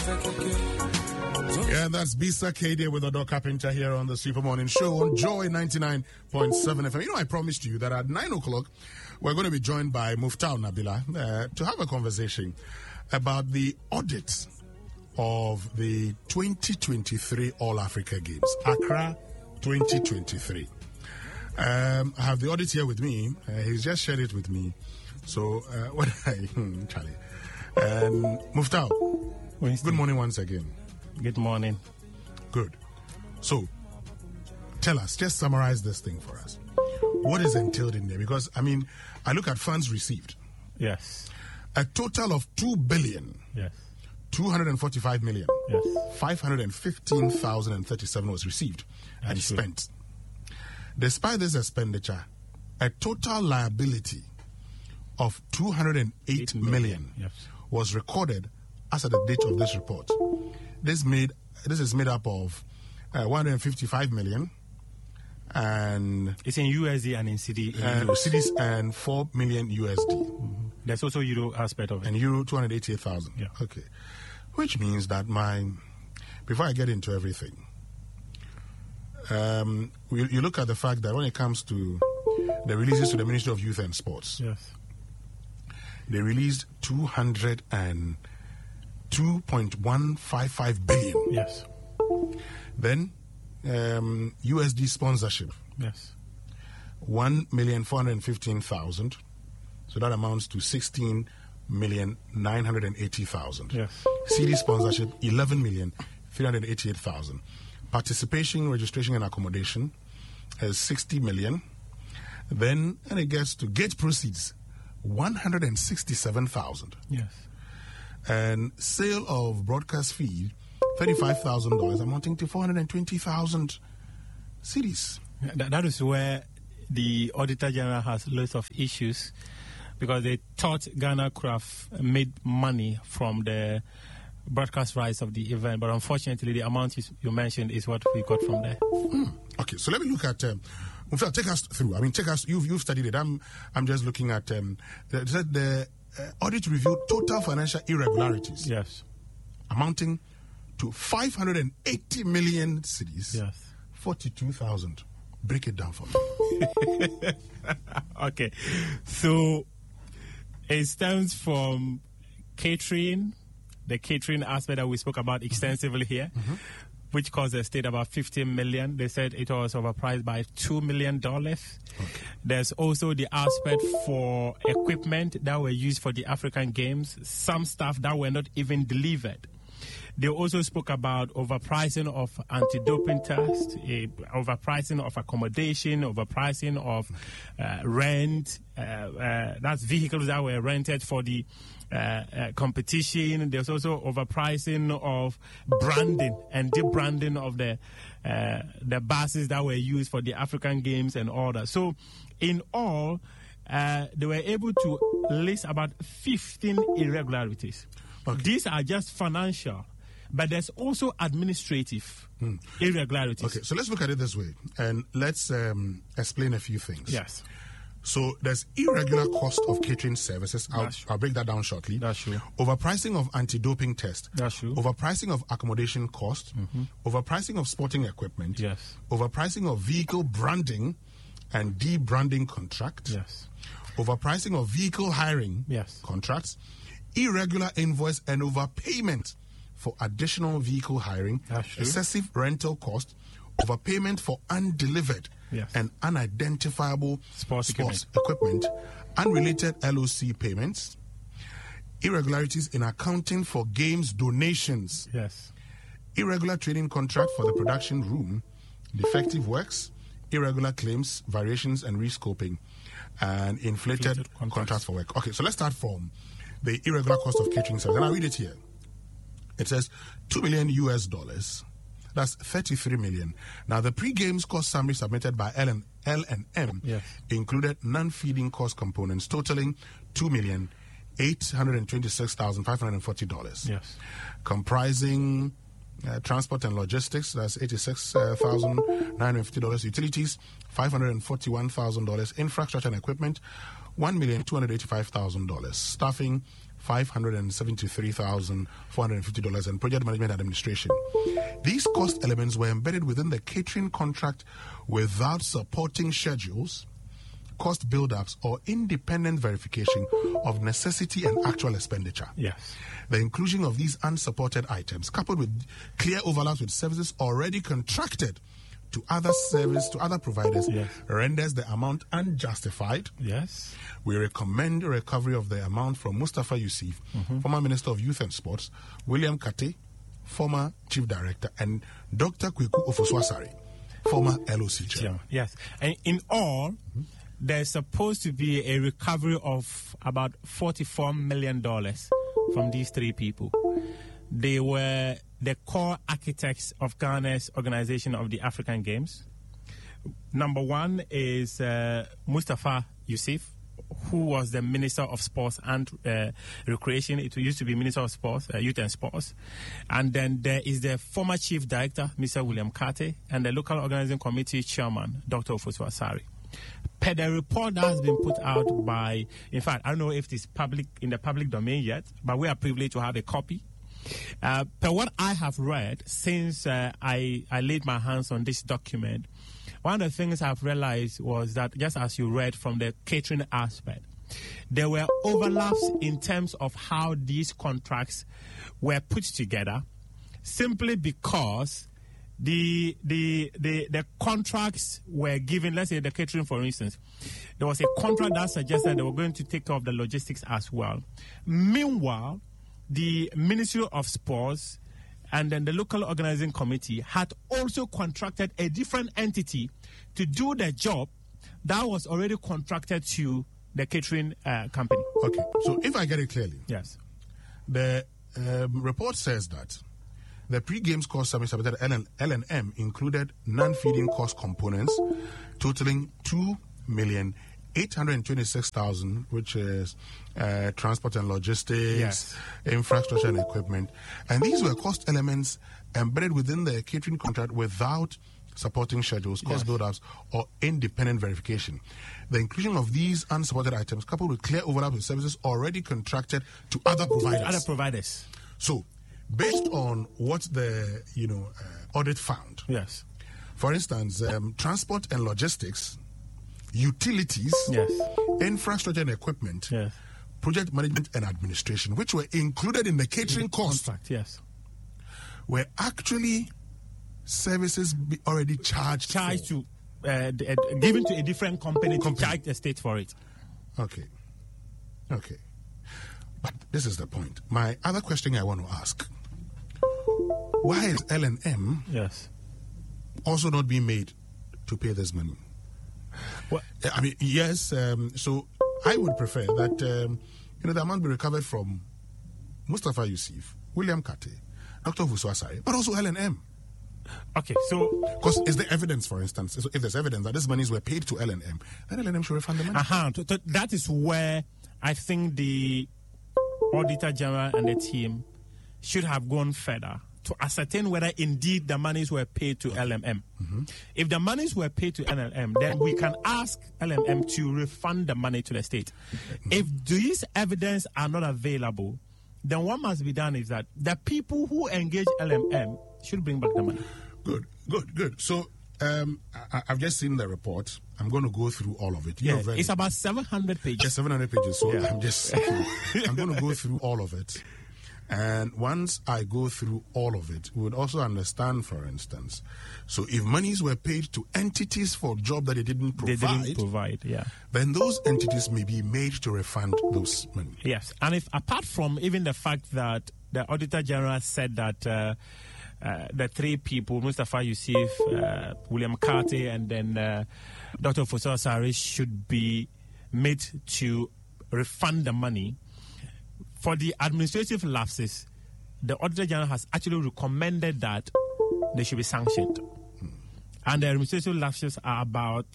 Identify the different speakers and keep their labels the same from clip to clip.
Speaker 1: Yeah, that's Bisa Kadia with Odo Carpenter here on the Super Morning Show on Joy 99.7 FM. You know, I promised you that at 9 o'clock, we're going to be joined by Muftau Nabila to have a conversation about the audit of the 2023 All-Africa Games, Accra 2023. I have the audit here with me. He's just shared it with me. So, Charlie. Muftau, good morning once again.
Speaker 2: Good morning.
Speaker 1: Good. So, tell us, just summarize this thing for us. What is entailed in there? Because, I mean, I look at funds received.
Speaker 2: Yes.
Speaker 1: A total of 2 billion.
Speaker 2: Yes.
Speaker 1: 245 million.
Speaker 2: Yes.
Speaker 1: 515,037 was received and spent. Despite this expenditure, a total liability of 208 million was recorded as at the date of this report. This is made up of 155 million and
Speaker 2: it's in USD and in CD.
Speaker 1: CDs and 4 million USD.
Speaker 2: Mm-hmm. There's also Euro aspect of it.
Speaker 1: And Euro 288,000.
Speaker 2: Yeah.
Speaker 1: Okay. Which means that before I get into everything, you look at the fact that when it comes to the releases to the Ministry of Youth and Sports,
Speaker 2: yes,
Speaker 1: they released 202.155 billion.
Speaker 2: Yes.
Speaker 1: Then USD sponsorship.
Speaker 2: Yes.
Speaker 1: 1,415,000. So that amounts to 16,980,000.
Speaker 2: Yes.
Speaker 1: CD sponsorship 11,388,000. Participation, registration, and accommodation is 60 million. Then, and it gets to gate proceeds 167,000.
Speaker 2: Yes.
Speaker 1: And sale of broadcast feed $35,000, amounting to 420,000 CDs.
Speaker 2: That is where the Auditor General has lots of issues, because they thought Ghana could have made money from the broadcast rights of the event, but unfortunately the amount you mentioned is what we got from there.
Speaker 1: Okay, so let me look at take us through. I mean, you've studied it. I'm just looking at the audit reviewed total financial irregularities.
Speaker 2: Yes.
Speaker 1: Amounting to 580 million cedis.
Speaker 2: Yes.
Speaker 1: 42,000. Break it down for me.
Speaker 2: Okay. So it stems from catering, the catering aspect that we spoke about extensively here, which cost the state about 15 million. They said it was overpriced by $2 million. Okay. There's also the aspect for equipment that were used for the African Games, some stuff that were not even delivered. They also spoke about overpricing of anti-doping tests, overpricing of accommodation, overpricing of rent. That's vehicles that were rented for the competition. There's also overpricing of branding and debranding of the buses that were used for the African Games and all that. So, in all, they were able to list about 15 irregularities. Okay. These are just financial, but there's also administrative irregularities.
Speaker 1: Okay, so let's look at it this way, and let's explain a few things.
Speaker 2: Yes.
Speaker 1: So there's irregular cost of catering services. I'll break that down shortly.
Speaker 2: That's true.
Speaker 1: Overpricing of anti-doping tests.
Speaker 2: That's true.
Speaker 1: Overpricing of accommodation cost. Overpricing of sporting equipment.
Speaker 2: Yes.
Speaker 1: Overpricing of vehicle branding and debranding contracts.
Speaker 2: Yes.
Speaker 1: Overpricing of vehicle hiring contracts. Irregular invoice and overpayment for additional vehicle hiring. Excessive rental cost. Overpayment for undelivered and unidentifiable sports equipment, unrelated LOC payments, irregularities in accounting for games donations, irregular training contract for the production room, defective works, irregular claims, variations and rescoping, and inflated contracts for work. Okay, so let's start from the irregular cost of catering service. And I'll read it here. It says $2 million US. That's 33 million. Now, the pre-games cost summary submitted by L&M included non-feeding cost components totaling $2,826,540.
Speaker 2: Yes.
Speaker 1: Comprising transport and logistics, that's $86,950. Utilities, $541,000. Infrastructure and equipment, $1,285,000. Staffing, $573,450 and project management administration. These cost elements were embedded within the catering contract without supporting schedules, cost build-ups, or independent verification of necessity and actual expenditure.
Speaker 2: Yes.
Speaker 1: The inclusion of these unsupported items, coupled with clear overlaps with services already contracted to other providers,
Speaker 2: yes,
Speaker 1: renders the amount unjustified.
Speaker 2: Yes.
Speaker 1: We recommend recovery of the amount from Mustafa Yusuf, former Minister of Youth and Sports, William Kate, former Chief Director, and Dr. Kweku Ofosu-Asare, former LOC Chair.
Speaker 2: Yes. And in all, there's supposed to be a recovery of about $44 million from these three people. They were the core architects of Ghana's organization of the African Games. Number one is Mustafa Yusuf, who was the Minister of Sports and Recreation. It used to be Minister of Sports, Youth and Sports. And then there is the former Chief Director, Mr. William Kate, and the local organizing committee chairman, Dr. Ofosu-Asare. Per the report that has been put out by, in fact, I don't know if it is public in the public domain yet, but we are privileged to have a copy. Per what I have read since I laid my hands on this document, one of the things I've realized was that, just as you read from the catering aspect, there were overlaps in terms of how these contracts were put together, simply because the contracts were given. Let's say the catering, for instance, there was a contract that suggested they were going to take care of the logistics as well. Meanwhile, the Ministry of Sports and then the local organizing committee had also contracted a different entity to do the job that was already contracted to the catering company.
Speaker 1: Okay, so if I get it clearly,
Speaker 2: yes,
Speaker 1: the report says that the pre-games cost submitted L&M included non-feeding cost components totaling $2,826,000, which is transport and logistics,
Speaker 2: yes,
Speaker 1: infrastructure and equipment. And these were cost elements embedded within the catering contract without supporting schedules, cost, yes, build-ups, or independent verification. The inclusion of these unsupported items, coupled with clear overlap with services already contracted to other providers. So, based on what the audit found,
Speaker 2: yes,
Speaker 1: for instance, transport and logistics, utilities,
Speaker 2: yes,
Speaker 1: infrastructure and equipment,
Speaker 2: yes,
Speaker 1: project management and administration, which were included in the catering cost,
Speaker 2: contract, yes,
Speaker 1: were actually services already charged
Speaker 2: to given to a different company to charge the state for it.
Speaker 1: Okay. But this is the point. My other question I want to ask: why is L&M
Speaker 2: yes
Speaker 1: also not being made to pay this money?
Speaker 2: Well,
Speaker 1: I mean, yes. So I would prefer that the amount be recovered from Mustafa Yusuf, William Kate, Dr. Ofosu-Asare, but also L&M.
Speaker 2: Okay, so
Speaker 1: because is there evidence, for instance, if there's evidence that these monies were paid to L&M, then L&M should refund the money.
Speaker 2: That is where I think the Auditor General and the team should have gone further to ascertain whether indeed the monies were paid to LMM.
Speaker 1: Mm-hmm.
Speaker 2: If the monies were paid to LMM, then we can ask LMM to refund the money to the state. Mm-hmm. If these evidence are not available, then what must be done is that the people who engage LMM should bring back the money.
Speaker 1: Good. So I've just seen the report. I'm going to go through all of it.
Speaker 2: It's about 700 pages.
Speaker 1: Yes, 700 pages. So I'm going to go through all of it. And once I go through all of it, we would also understand, for instance, so if monies were paid to entities for a job that they didn't provide, then those entities may be made to refund those money.
Speaker 2: Yes, and if apart from even the fact that the Auditor General said that the three people, Mustafa Yusuf, William Kate, and then Dr. Ofosu-Asare should be made to refund the money, for the administrative lapses, the Auditor General has actually recommended that they should be sanctioned. And the administrative lapses are about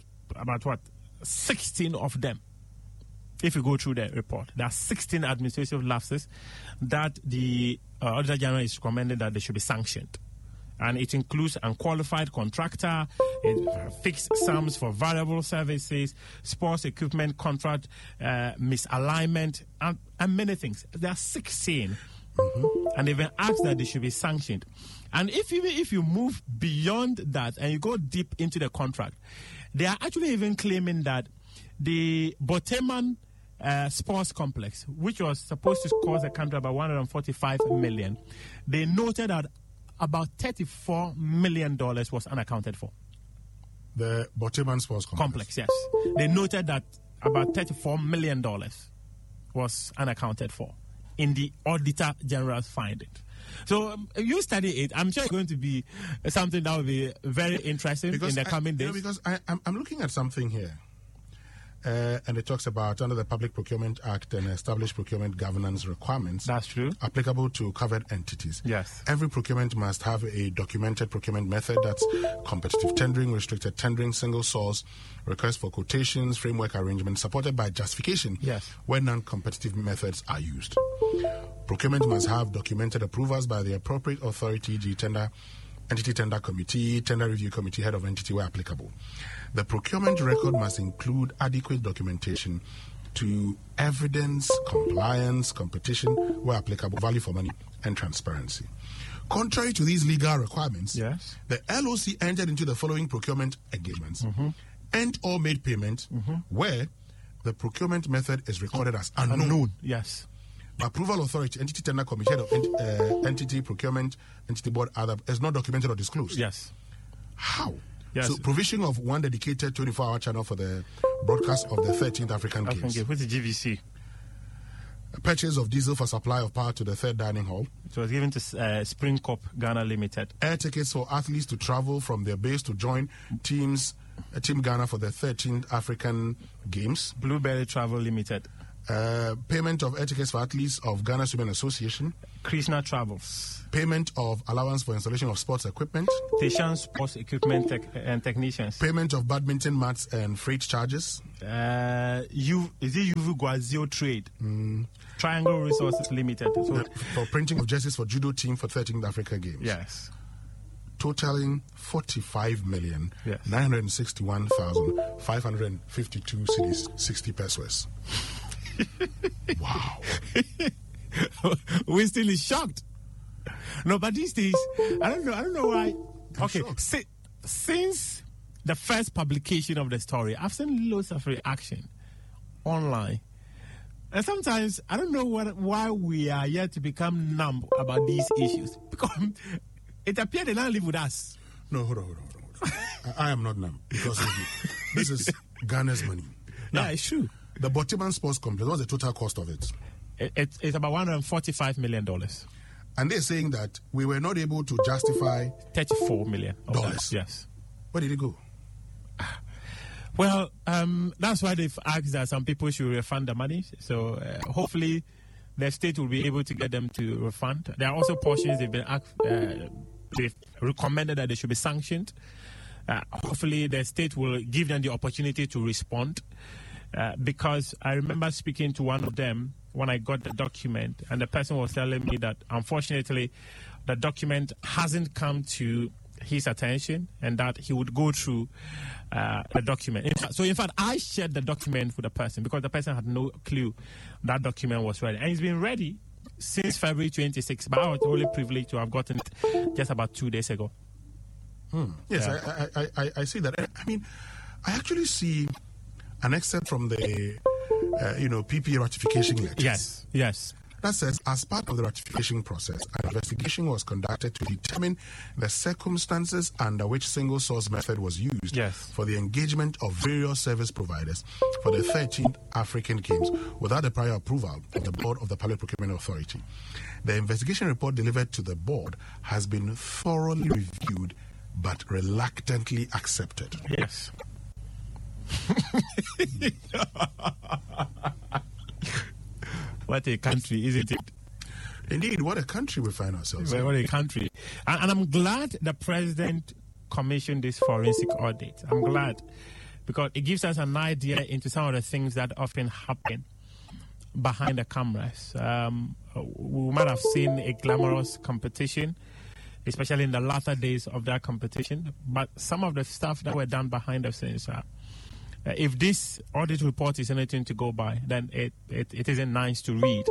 Speaker 2: 16 of them. If you go through the report, there are 16 administrative lapses that the Auditor General is recommended that they should be sanctioned. And it includes unqualified contractor, fixed sums for variable services, sports equipment contract misalignment, and many things. There are 16. And they've been asked that they should be sanctioned. And if you move beyond that and you go deep into the contract, they are actually even claiming that the Boteman sports complex, which was supposed to cost the country about $145 million, they noted that about $34 million was unaccounted for.
Speaker 1: The Boteman sports
Speaker 2: complex, yes. They noted that about $34 million was unaccounted for in the Auditor General's finding. So you study it. I'm sure it's going to be something that will be very interesting in the coming days.
Speaker 1: Because I'm looking at something here. And it talks about under the Public Procurement Act and established procurement governance requirements.
Speaker 2: That's true.
Speaker 1: Applicable to covered entities.
Speaker 2: Yes.
Speaker 1: Every procurement must have a documented procurement method. That's competitive tendering, restricted tendering, single source, request for quotations, framework arrangement, supported by justification.
Speaker 2: Yes.
Speaker 1: Where non-competitive methods are used. Procurement must have documented approvals by the appropriate authority, the entity tender committee, tender review committee, head of entity where applicable. The procurement record must include adequate documentation to evidence compliance, competition, where applicable, value for money, and transparency. Contrary to these legal requirements,
Speaker 2: yes,
Speaker 1: the LOC entered into the following procurement engagements and or made payment where the procurement method is recorded as unknown.
Speaker 2: Yes.
Speaker 1: Approval authority, entity tender committee, head of entity procurement, entity board, other is not documented or disclosed.
Speaker 2: Yes.
Speaker 1: How?
Speaker 2: Yes.
Speaker 1: So provision of one dedicated 24-hour channel for the broadcast of the 13th African Games.
Speaker 2: What's the GVC?
Speaker 1: Purchase of diesel for supply of power to the third dining hall.
Speaker 2: It was given to Spring Corp Ghana Limited.
Speaker 1: Air tickets for athletes to travel from their base to join Team Ghana for the 13th African Games.
Speaker 2: Blueberry Travel Limited.
Speaker 1: Payment of air tickets for athletes of Ghana Swimming Association.
Speaker 2: Krishna Travels.
Speaker 1: Payment of allowance for installation of sports equipment.
Speaker 2: Tishan Sports Equipment and Technicians.
Speaker 1: Payment of badminton mats and freight charges.
Speaker 2: Is it Yuvu Guazio Trade? Triangle Resources Limited. So
Speaker 1: for printing of jerseys for judo team for 13th Africa Games.
Speaker 2: Yes.
Speaker 1: Totaling 45,961,552 cities, 60 pesos. Wow.
Speaker 2: We're still shocked. No, but these days, I don't know why. Okay, since the first publication of the story, I've seen loads of reaction online. And sometimes, I don't know why we are yet to become numb about these issues. Because it appeared they don't live with us.
Speaker 1: No, hold on. I am not numb because this is Ghana's money.
Speaker 2: Now, yeah, it's true.
Speaker 1: The Boteman Sports Complex, what's the total cost of it?
Speaker 2: It's about $145 million.
Speaker 1: And they're saying that we were not able to justify
Speaker 2: $34 million. Yes.
Speaker 1: Where did it go?
Speaker 2: Well, that's why they've asked that some people should refund the money. So hopefully the state will be able to get them to refund. There are also portions they've been asked, they've recommended that they should be sanctioned. Hopefully the state will give them the opportunity to respond. Because I remember speaking to one of them when I got the document, and the person was telling me that unfortunately the document hasn't come to his attention and that he would go through the document. In fact, I shared the document with the person because the person had no clue that document was ready. And it's been ready since February 26, but I was only privileged to have gotten it just about 2 days ago.
Speaker 1: Yes, yeah. I see that. I mean, I actually see an excerpt from the, PPA ratification lectures.
Speaker 2: Yes.
Speaker 1: That says, as part of the ratification process, an investigation was conducted to determine the circumstances under which single source method was used for the engagement of various service providers for the 13th African Games without the prior approval of the Board of the Public Procurement Authority. The investigation report delivered to the board has been thoroughly reviewed but reluctantly accepted.
Speaker 2: Yes. What a country, isn't it?
Speaker 1: Indeed, what a country we find ourselves in.
Speaker 2: What a country. And I'm glad the president commissioned this forensic audit. I'm glad because it gives us an idea into some of the things that often happen behind the cameras. We might have seen a glamorous competition especially in the latter days of that competition. But some of the stuff that were done behind the scenes, if this audit report is anything to go by, then it isn't nice to read.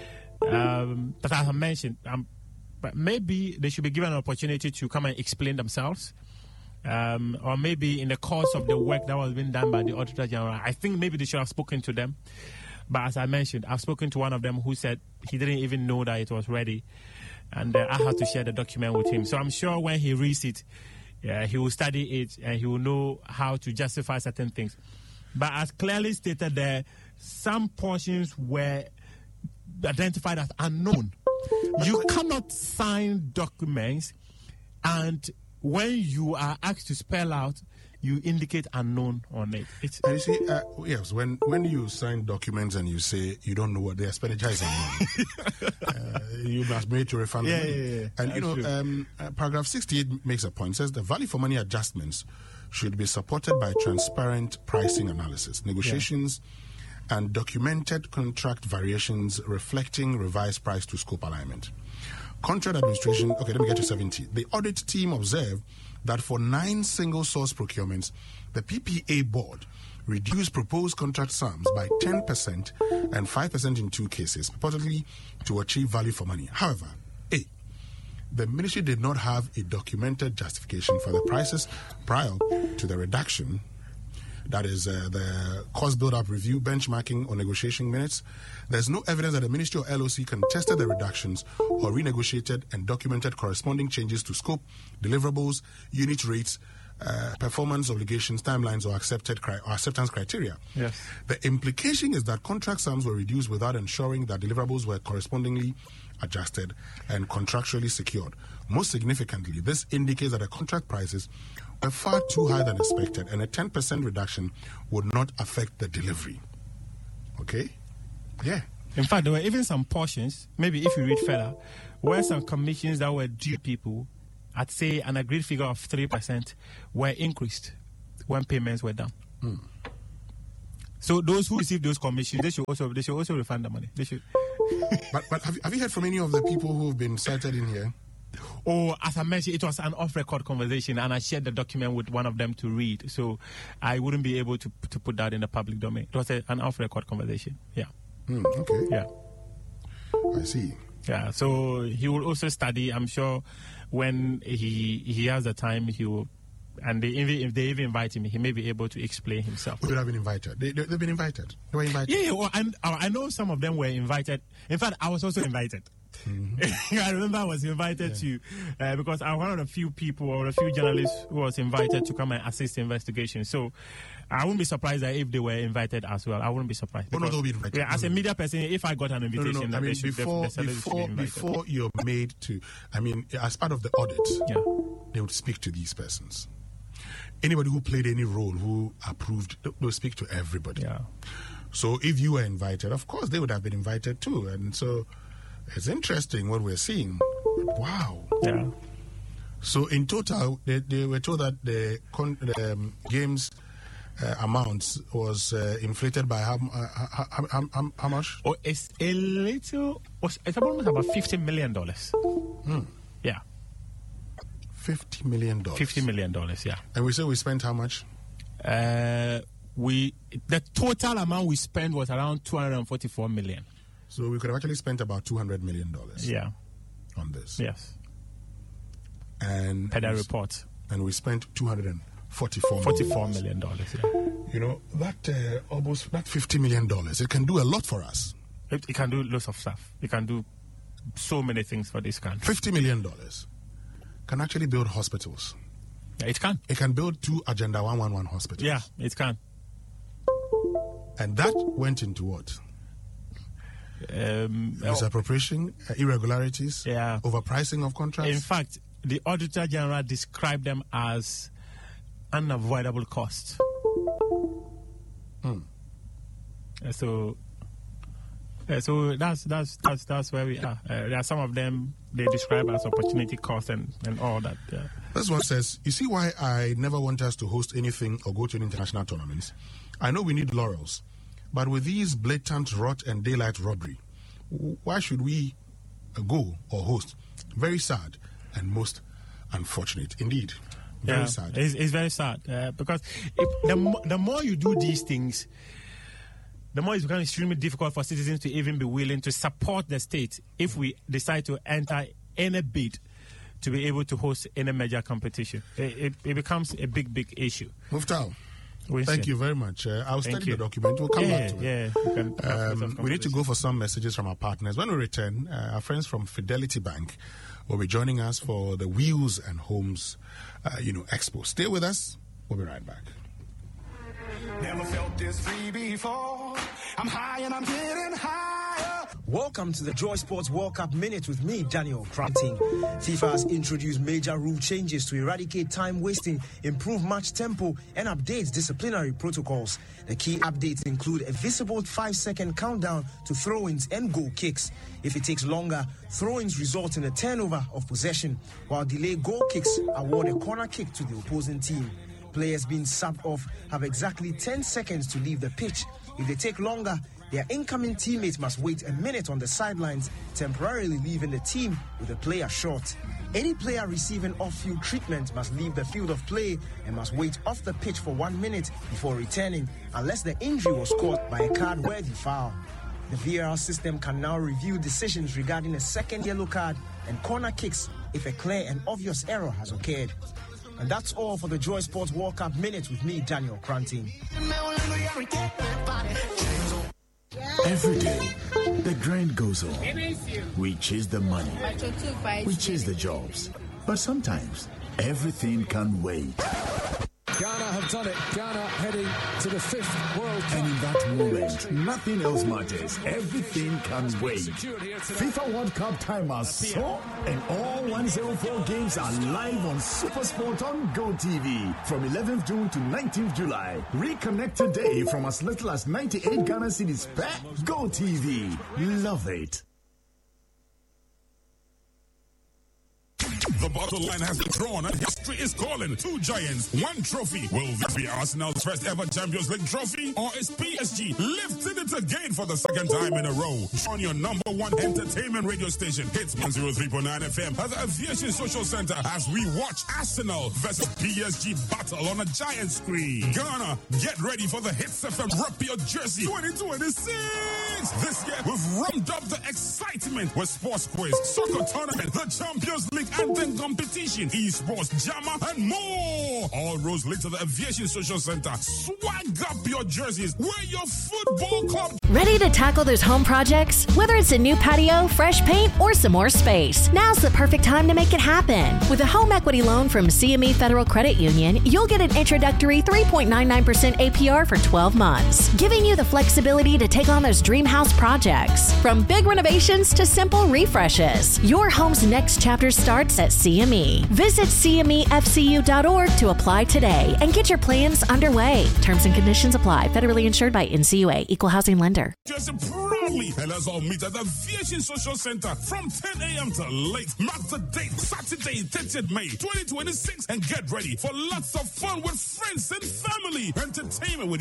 Speaker 2: But as I mentioned, but maybe they should be given an opportunity to come and explain themselves. Or maybe in the course of the work that was being done by the Auditor General, I think maybe they should have spoken to them. But as I mentioned, I've spoken to one of them who said he didn't even know that it was ready. And I had to share the document with him. So I'm sure when he reads it, he will study it and he will know how to justify certain things. But as clearly stated there, some portions were identified as unknown. You cannot sign documents and when you are asked to spell out, you indicate unknown on it.
Speaker 1: And you see, yes, when you sign documents and you say you don't know what the expenditure is unknown, you must be made to refund the money.
Speaker 2: Yeah.
Speaker 1: And, you know, paragraph 68 makes a point, says the value for money adjustments should be supported by transparent pricing analysis, negotiations, and documented contract variations reflecting revised price to scope alignment. Contract administration, okay, let me get to 70. The audit team observed that for 9 single-source procurements, the PPA board reduced proposed contract sums by 10% and 5% in 2 cases, purportedly to achieve value for money. However, the ministry did not have a documented justification for the prices prior to the reduction. That is the cost build-up review, benchmarking, or negotiation minutes. There's no evidence that the Ministry or LOC contested the reductions or renegotiated and documented corresponding changes to scope, deliverables, unit rates, performance obligations, timelines, or acceptance criteria.
Speaker 2: Yes.
Speaker 1: The implication is that contract sums were reduced without ensuring that deliverables were correspondingly adjusted and contractually secured. Most significantly, this indicates that the contract prices were far too high than expected, and a 10% reduction would not affect the delivery. Okay? Yeah.
Speaker 2: In fact, there were even some portions, maybe if you read further, where some commissions that were due people at, say, an agreed figure of 3% were increased when payments were done. So those who receive those commissions, they should also refund the money. They should.
Speaker 1: But have you heard from any of the people who have been cited in here?
Speaker 2: Oh, as I mentioned, it was an off-record conversation, and I shared the document with one of them to read, so I wouldn't be able to put that in the public domain. It was an off-record conversation. Yeah.
Speaker 1: Okay.
Speaker 2: Yeah.
Speaker 1: I see.
Speaker 2: Yeah. So he will also study. I'm sure when he has the time, he will. And if they even invite him, he may be able to explain himself.
Speaker 1: Who would have been invited? They've been invited. They were invited.
Speaker 2: Yeah. Well, I know some of them were invited. In fact, I was also invited. I remember I was invited to, because I'm one of the few people or a few journalists who was invited to come and assist the investigation. So I wouldn't be surprised that if they were invited as well. I wouldn't be surprised.
Speaker 1: Because, they'll be invited.
Speaker 2: Yeah, as a media person, if I got an invitation,
Speaker 1: I mean, before you're made to, I mean, as part of the audit, they would speak to these persons. Anybody who played any role, who approved, they'll speak to everybody.
Speaker 2: Yeah.
Speaker 1: So if you were invited, of course, they would have been invited too. And so it's interesting what we're seeing. Wow.
Speaker 2: Yeah.
Speaker 1: So in total, they were told that the games amounts was inflated by how much?
Speaker 2: Oh, it's a little. It's almost about $50 million. Yeah.
Speaker 1: $50 million.
Speaker 2: $50 million. Yeah.
Speaker 1: And we say we spent how much?
Speaker 2: The total amount we spent was around $244 million.
Speaker 1: So we could have actually spent about $200 million.
Speaker 2: Yeah.
Speaker 1: On this.
Speaker 2: Yes.
Speaker 1: And
Speaker 2: per the report.
Speaker 1: And we spent
Speaker 2: $44 million. Yeah.
Speaker 1: You know, that almost that $50 million, it can do a lot for us.
Speaker 2: It can do lots of stuff. It can do so many things for this country.
Speaker 1: $50 million can actually build hospitals.
Speaker 2: Yeah, it can.
Speaker 1: It can build 2 Agenda 111 hospitals.
Speaker 2: Yeah, it can.
Speaker 1: And that went into what? Misappropriation, irregularities, overpricing of contracts.
Speaker 2: In fact, the Auditor General described them as unavoidable costs. So that's where we are. There are some of them they describe as opportunity costs and all that.
Speaker 1: This one says, you see why I never want us to host anything or go to an international tournaments? I know we need laurels, but with these blatant rot and daylight robbery, why should we go or host? Very sad. and most unfortunate. Indeed. Very sad.
Speaker 2: It's very sad because the more you do these things, the more it's becoming extremely difficult for citizens to even be willing to support the state if we decide to enter any bid to be able to host any major competition. It becomes a big issue.
Speaker 1: Muftal, thank you very much. I'll study the document. We'll come back to
Speaker 2: it.
Speaker 1: We need to go for some messages from our partners. When we return, our friends from Fidelity Bank will be joining us for the Wheels and Homes Expo. Stay with us. We'll be right back.
Speaker 3: Never felt this free before. I'm high and I'm getting higher.
Speaker 4: Welcome to the Joy Sports World Cup Minute with me, Daniel Cranting. FIFA has introduced major rule changes to eradicate time wasting, improve match tempo, and update disciplinary protocols. The key updates include a visible 5-second countdown to throw-ins and goal kicks. If it takes longer, throw-ins result in a turnover of possession, while delayed goal kicks award a corner kick to the opposing team. Players being subbed off have exactly 10 seconds to leave the pitch. If they take longer, their incoming teammates must wait a minute on the sidelines, temporarily leaving the team with a player short. Any player receiving off-field treatment must leave the field of play and must wait off the pitch for 1 minute before returning, unless the injury was caused by a card-worthy foul. The VAR system can now review decisions regarding a second yellow card and corner kicks if a clear and obvious error has occurred. And that's all for the Joy Sports World Cup Minute with me, Daniel Cranting.
Speaker 5: Every day, the grind goes on. We chase the money. We chase the jobs. But sometimes, everything can wait.
Speaker 6: Ghana have done it. Ghana heading to the 5th World Cup.
Speaker 5: And in that moment, nothing else matters. Everything can wait. FIFA World Cup time has so, and all 104 games are live on SuperSport on GoTV from 11th June to 19th July. Reconnect today from as little as 98 Ghana cedis per GoTV. Love it.
Speaker 7: The bottle line has been drawn and history is calling. 2 giants, 1 trophy. Will this be Arsenal's first ever Champions League trophy? Or is PSG lifting it again for the 2nd time in a row? On your number 1 entertainment radio station, Hits 103.9 FM at the Aviation Social Center as we watch Arsenal versus PSG battle on a giant screen. Ghana, get ready for the Hits FM Rep Your Jersey 2026. This year, we've ramped up the excitement with sports quiz, soccer tournament, the Champions League anthem competition, esports, JAMA, and more. All roads lead to the Aviation Social Center. Swag up your jerseys. Wear your football club.
Speaker 8: Ready to tackle those home projects? Whether it's a new patio, fresh paint, or some more space, now's the perfect time to make it happen. With a home equity loan from CME Federal Credit Union, you'll get an introductory 3.99% APR for 12 months, giving you the flexibility to take on those dream house projects. From big renovations to simple refreshes, your home's next chapter starts at CME. Visit CMEFCU.org to apply today and get your plans underway. Terms and conditions apply. Federally insured by NCUA. Equal housing lender.
Speaker 7: Just proudly, and let's all meet at the Aviation Social Center from 10 a.m. to late. Mark the date, Saturday, 30th May 2026, and get ready for lots of fun with friends and family. Entertainment with